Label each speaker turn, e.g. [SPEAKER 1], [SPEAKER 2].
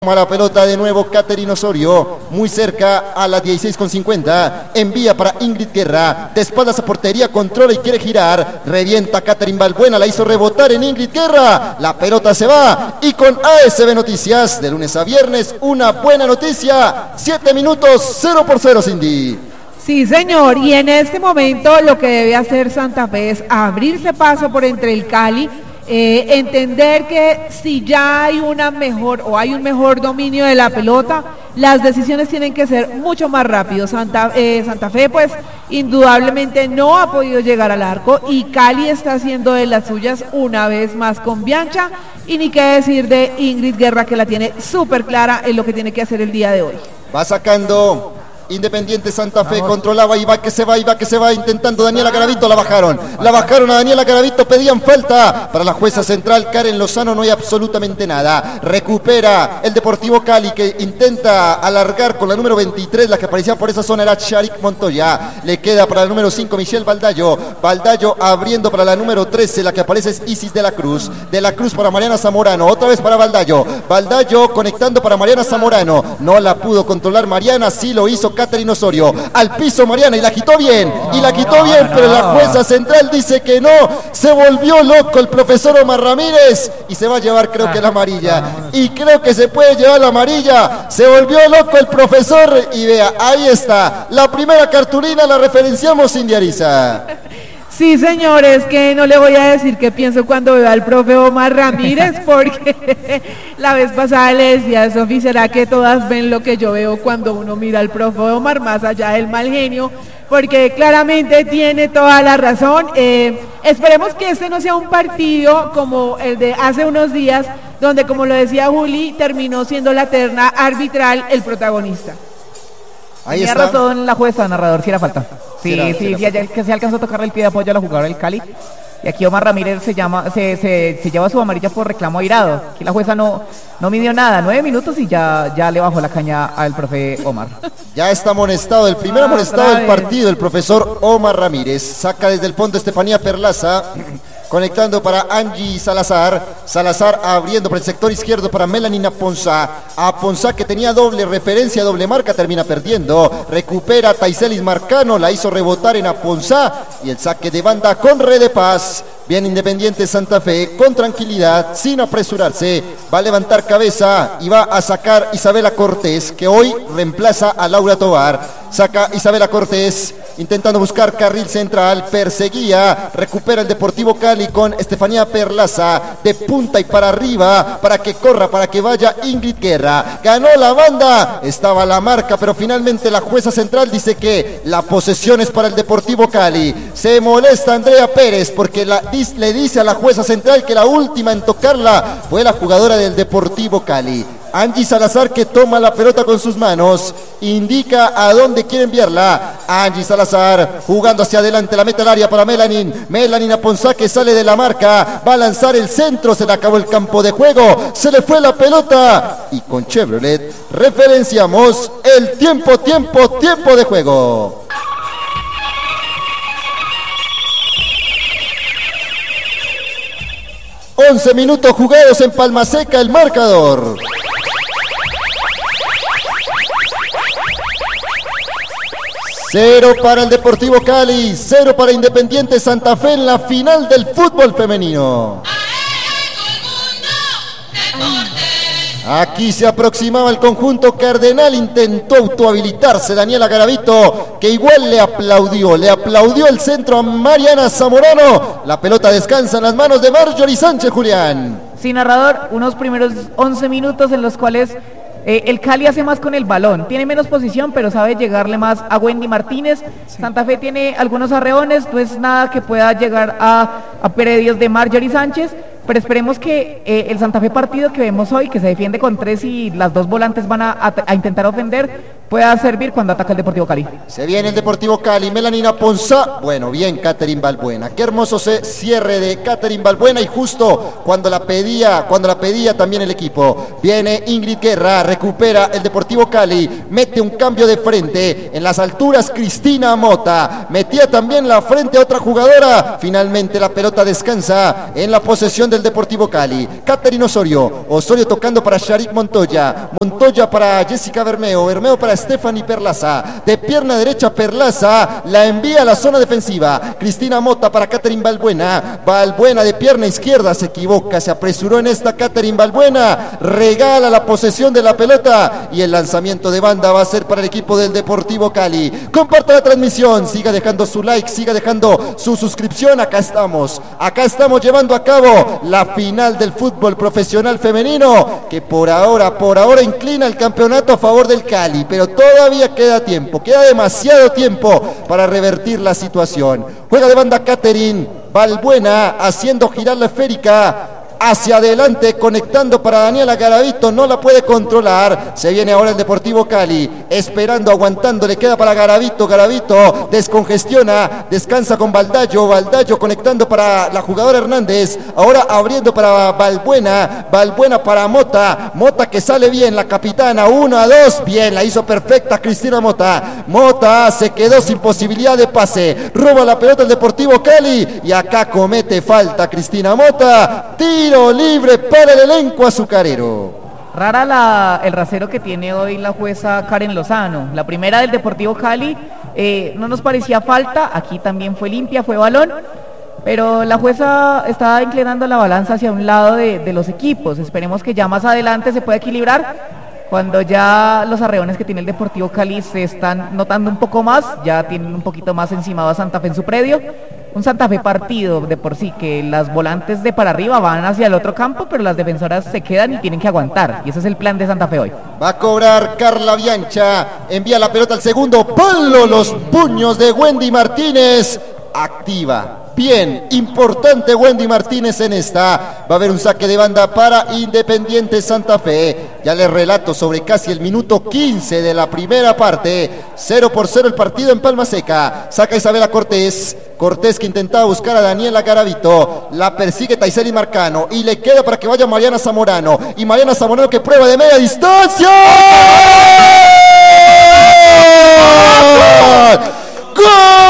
[SPEAKER 1] Toma la pelota de nuevo Caterina Osorio, muy cerca a la 16:50, envía para Ingrid Guerra, de espaldas a portería, controla y quiere girar, revienta Caterine Balbuena, la hizo rebotar en Ingrid Guerra, la pelota se va, y con ASB Noticias, de lunes a viernes, una buena noticia, 7 minutos, 0-0, Cindy.
[SPEAKER 2] Sí, señor, y en este momento lo que debe hacer Santa Fe es abrirse paso por entre el Cali, entender que si ya hay un mejor dominio de la pelota, las decisiones tienen que ser mucho más rápido. Santa Fe pues indudablemente no ha podido llegar al arco y Cali está haciendo de las suyas una vez más con Biancha, y ni qué decir de Ingrid Guerra, que la tiene súper clara en lo que tiene que hacer el día de hoy.
[SPEAKER 1] Va sacando Independiente Santa Fe, controlaba y va que se va, intentando Daniela Garavito, la bajaron a Daniela Garavito, pedían falta para la jueza central Karen Lozano, no hay absolutamente nada, recupera el Deportivo Cali, que intenta alargar con la número 23, la que aparecía por esa zona era Sharik Montoya, le queda para la número 5 Michelle Baldayo abriendo para la número 13, la que aparece es Isis de la Cruz para Mariana Zamorano, otra vez para Baldayo conectando para Mariana Zamorano, no la pudo controlar Mariana, sí lo hizo Caterina Osorio, al piso Mariana, y la quitó bien, pero la jueza central dice que no, se volvió loco el profesor Omar Ramírez y se va a llevar creo que la amarilla, y creo que se puede llevar la amarilla, se volvió loco el profesor, y vea, ahí está, la primera cartulina la referenciamos, Cindy Ariza.
[SPEAKER 2] Sí, señores, que no le voy a decir qué pienso cuando veo al profe Omar Ramírez, porque la vez pasada le decía, Sofi, ¿será que todas ven lo que yo veo cuando uno mira al profe Omar, más allá del mal genio? Porque claramente tiene toda la razón. Esperemos que este no sea un partido como el de hace unos días, donde, como lo decía Juli, terminó siendo la terna arbitral el protagonista.
[SPEAKER 3] Ahí tenía razón la jueza, narrador, si era falta. Sí, que se alcanzó a tocarle el pie de apoyo a la jugadora del Cali. Y aquí Omar Ramírez se lleva su amarilla por reclamo airado. Aquí la jueza no midió nada, 9 minutos y ya le bajó la caña al profe Omar.
[SPEAKER 1] Ya está amonestado, el primer amonestado del partido, el profesor Omar Ramírez. Saca desde el fondo Estefanía Perlaza, conectando para Angie Salazar abriendo por el sector izquierdo para Melanie Aponzá, que tenía doble referencia, doble marca, termina perdiendo, recupera Taiselis Marcano, la hizo rebotar en Aponzá, y el saque de banda con Re de Paz. Bien Independiente Santa Fe, con tranquilidad, sin apresurarse, va a levantar cabeza y va a sacar Isabela Cortés, que hoy reemplaza a Laura Tovar. Saca Isabela Cortés, intentando buscar carril central, perseguía, recupera el Deportivo Cali con Estefanía Perlaza, de punta y para arriba, para que corra, para que vaya Ingrid Guerra. Ganó la banda, estaba la marca, pero finalmente la jueza central dice que la posesión es para el Deportivo Cali. Se molesta Andrea Pérez porque le dice a la jueza central que la última en tocarla fue la jugadora del Deportivo Cali. Angie Salazar, que toma la pelota con sus manos, indica a dónde quiere enviarla. Angie Salazar jugando hacia adelante, la mete al área para Melanie Aponzá, que sale de la marca, va a lanzar el centro, se le acabó el campo de juego, se le fue la pelota, y con Chevrolet referenciamos el tiempo de juego. ...11 minutos jugados en Palma Seca, el marcador. Cero para el Deportivo Cali, 0 para Independiente Santa Fe en la final del fútbol femenino. Aquí se aproximaba el conjunto cardenal, intentó autohabilitarse Daniela Garavito, que igual le aplaudió el centro a Mariana Zamorano. La pelota descansa en las manos de Marjorie Sánchez, Julián.
[SPEAKER 3] Sí, narrador, unos primeros 11 minutos en los cuales el Cali hace más con el balón, tiene menos posición, pero sabe llegarle más a Wendy Martínez. Santa Fe tiene algunos arreones, no es nada que pueda llegar a predios de Marjorie Sánchez, pero esperemos que el Santa Fe partido que vemos hoy, que se defiende con 3 y las 2 volantes van a intentar ofender, pueda servir cuando ataca el Deportivo Cali.
[SPEAKER 1] Se viene el Deportivo Cali, Melanina Ponzá. Bueno, bien, Catherine Balbuena. Qué hermoso cierre de Catherine Balbuena y justo cuando la pedía también el equipo. Viene Ingrid Guerra, recupera el Deportivo Cali, mete un cambio de frente. En las alturas, Cristina Mota. Metía también la frente a otra jugadora. Finalmente la pelota descansa en la posesión del Deportivo Cali. Catherine Osorio. Osorio tocando para Sharik Montoya. Montoya para Jessica Bermeo. Bermeo para Stephanie Perlaza, de pierna derecha Perlaza, la envía a la zona defensiva. Cristina Mota para Catherine Balbuena. Balbuena de pierna izquierda, se equivoca, se apresuró en esta Catherine Balbuena, regala la posesión de la pelota y el lanzamiento de banda va a ser para el equipo del Deportivo Cali. Comparta la transmisión, siga dejando su like, siga dejando su suscripción. Acá estamos llevando a cabo la final del fútbol profesional femenino, que por ahora inclina el campeonato a favor del Cali, pero todavía queda tiempo, queda demasiado tiempo para revertir la situación. Juega de banda Catherine Balbuena, haciendo girar la esférica hacia adelante, conectando para Daniela Garavito, no la puede controlar. Se viene ahora el Deportivo Cali, esperando, aguantando, le queda para Garavito. Garavito descongestiona, descansa con Baldayo. Baldayo conectando para la jugadora Hernández, ahora abriendo para Balbuena. Balbuena para Mota. Mota que sale bien, la capitana, 1-2, bien, la hizo perfecta Cristina Mota. Mota se quedó sin posibilidad de pase, roba la pelota el Deportivo Cali y acá comete falta Cristina Mota. Tiro libre para el elenco azucarero.
[SPEAKER 3] Rara el rasero que tiene hoy la jueza Karen Lozano. La primera del Deportivo Cali no nos parecía falta, aquí también fue limpia, fue balón, pero la jueza está inclinando la balanza hacia un lado de los equipos. Esperemos que ya más adelante se pueda equilibrar, cuando ya los arreones que tiene el Deportivo Cali se están notando un poco más, ya tienen un poquito más encimado a Santa Fe en su predio. Un Santa Fe partido de por sí, que las volantes de para arriba van hacia el otro campo, pero las defensoras se quedan y tienen que aguantar. Y ese es el plan de Santa Fe hoy.
[SPEAKER 1] Va a cobrar Carla Biancha, envía la pelota al segundo palo, los puños de Wendy Martínez, activa. Bien, importante Wendy Martínez en esta. Va a haber un saque de banda para Independiente Santa Fe. Ya les relato sobre casi el minuto 15 de la primera parte. 0-0 el partido en Palma Seca. Saca Isabela Cortés. Cortés que intentaba buscar a Daniela Garavito. La persigue Taiseli Marcano. Y le queda para que vaya Mariana Zamorano. Y Mariana Zamorano que prueba de media distancia.